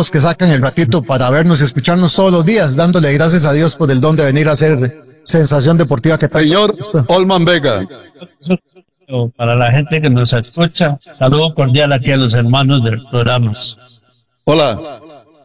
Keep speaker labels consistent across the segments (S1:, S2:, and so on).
S1: los que sacan el ratito para vernos y escucharnos todos los días, dándole gracias a Dios por el don de venir a hacer Sensación Deportiva. Que
S2: señor Olman Vega.
S3: Para la gente que nos escucha, saludo cordial aquí a los hermanos del programa.
S2: Hola.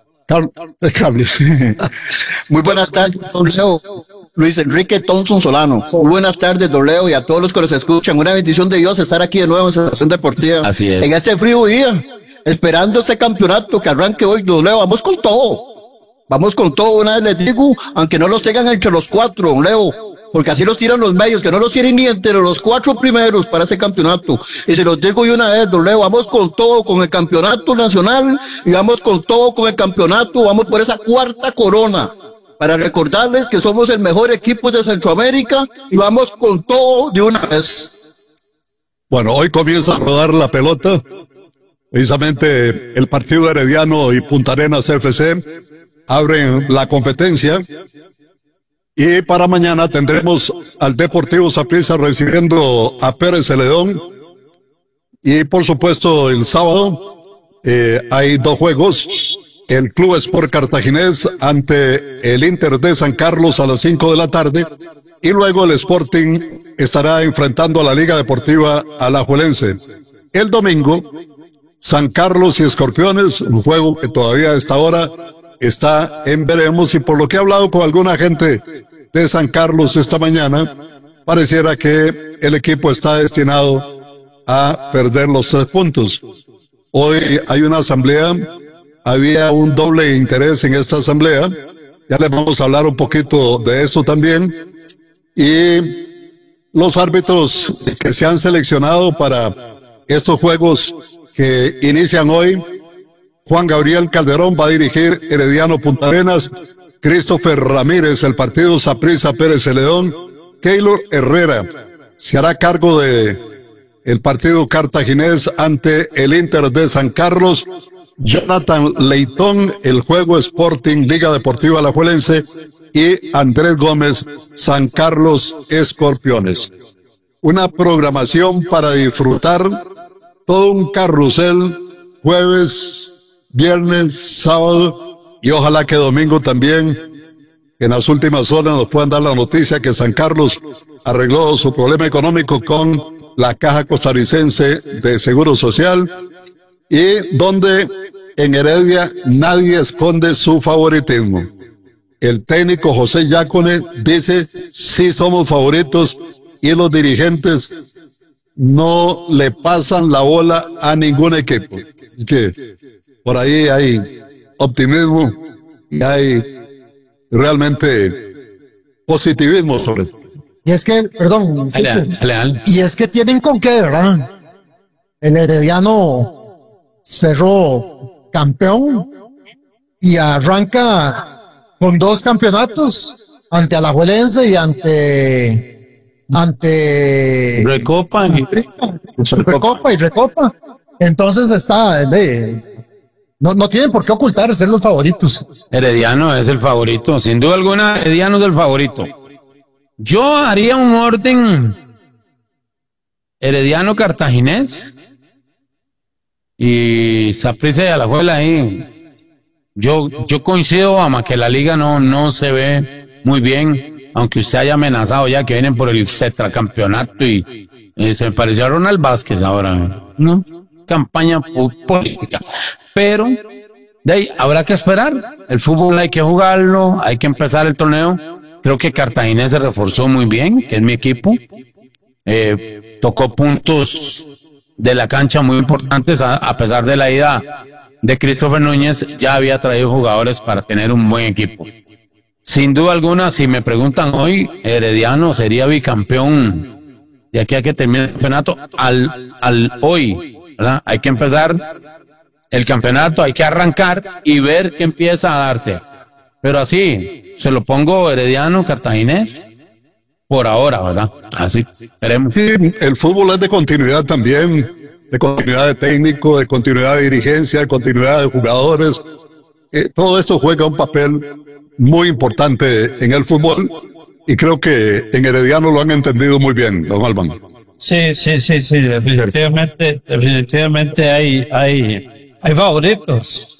S2: Carlos.
S4: Muy buenas tardes, don Leo. Luis Enrique Thompson Solano. Muy buenas tardes, don Leo, y a todos los que nos escuchan. Una bendición de Dios estar aquí de nuevo en Sensación Deportiva.
S5: Así es.
S4: En este frío día, esperando este campeonato que arranque hoy, don Leo. Vamos con todo. Vamos con todo, una vez les digo, aunque no los tengan entre los 4, don Leo, porque así los tiran los medios, que no los tienen ni entre los 4 primeros para ese campeonato. Y se los digo yo una vez, don Leo, vamos con todo con el campeonato nacional y vamos con todo con el campeonato, vamos por esa 4ª corona, para recordarles que somos el mejor equipo de Centroamérica y vamos con todo de una vez.
S2: Bueno, hoy comienza a rodar la pelota, precisamente el partido Herediano y Punta Arenas FC abren la competencia. Y para mañana tendremos al Deportivo Saprissa recibiendo a Pérez Celedón. Y por supuesto el sábado hay 2 juegos. El Club Sport Cartaginés ante el Inter de San Carlos a las 5 de la tarde. Y luego el Sporting estará enfrentando a la Liga Deportiva Alajuelense. El domingo, San Carlos y Escorpiones, un juego que todavía a esta hora está en veremos. Y por lo que he hablado con alguna gente de San Carlos esta mañana, pareciera que el equipo está destinado a perder los 3 puntos. Hoy hay una asamblea, había un doble interés en esta asamblea, ya les vamos a hablar un poquito de esto también, y los árbitros que se han seleccionado para estos juegos que inician hoy: Juan Gabriel Calderón va a dirigir Herediano Punta Arenas, Christopher Ramírez el partido Saprissa Pérez Celedón, Keylor Herrera se hará cargo de el partido cartaginés ante el Inter de San Carlos, Jonathan Leitón el juego Sporting Liga Deportiva Alajuelense y Andrés Gómez San Carlos Escorpiones. Una programación para disfrutar, todo un carrusel, jueves, viernes, sábado y ojalá que domingo también. En las últimas horas nos puedan dar la noticia que San Carlos arregló su problema económico con la Caja Costarricense de Seguro Social, y donde en Heredia nadie esconde su favoritismo. El técnico José Yácone dice: sí somos favoritos, y los dirigentes no le pasan la bola a ningún equipo. Es que por ahí hay optimismo y hay realmente positivismo sobre todo.
S1: Y es que, perdón, y es que tienen con qué, ¿verdad? El Herediano cerró campeón y arranca con 2 campeonatos ante Alajuelense y ante
S3: Recopa
S1: y Recopa. Entonces no tienen por qué ocultar ser los favoritos.
S5: Herediano es el favorito, sin duda alguna. Herediano es el favorito. Yo haría un orden: Herediano Cartaginés y Saprissa y Alajuela ahí. Yo coincido, ama, que la liga no se ve muy bien, aunque usted haya amenazado ya que vienen por el tetracampeonato y se me pareció a Ronald Vázquez ahora, ¿no? Campaña política. Pero de ahí habrá que esperar. El fútbol hay que jugarlo, hay que empezar el torneo. Creo que Cartaginés se reforzó muy bien, que es mi equipo. Tocó puntos de la cancha muy importantes, a pesar de la ida de Christopher Núñez, ya había traído jugadores para tener un buen equipo. Sin duda alguna, si me preguntan hoy, Herediano sería bicampeón de aquí a que termine el campeonato al hoy, ¿verdad? Hay que empezar el campeonato, hay que arrancar y ver qué empieza a darse. Pero así, se lo pongo Herediano, Cartaginés, por ahora, ¿verdad? Así, esperemos.
S2: Sí, el fútbol es de continuidad también, de continuidad de técnico, de continuidad de dirigencia, de continuidad de jugadores. Todo esto juega un papel muy importante en el fútbol y creo que en Herediano lo han entendido muy bien, don Alban.
S3: Sí, definitivamente hay favoritos.